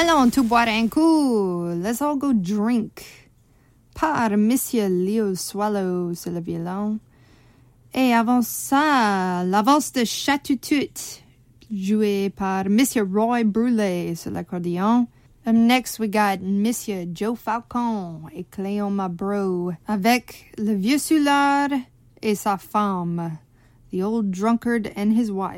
Allons tout boire un coup. Let's all go drink. Par Monsieur Leo Swallow sur le violon. Et avant ça, la valse de Chatutut, jouée par Monsieur Roy Brulé sur l'accordéon. Up next, we got Monsieur Joe Falcon et Cléon Mabro avec le vieux soulard et sa femme, the old drunkard and his wife.